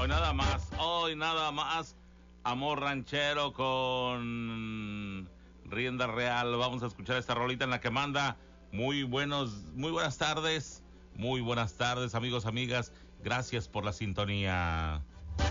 Hoy nada más, Amor Ranchero con Rienda Real. Vamos a escuchar esta rolita en la que manda muy buenas tardes, amigos, amigas. Gracias por la sintonía.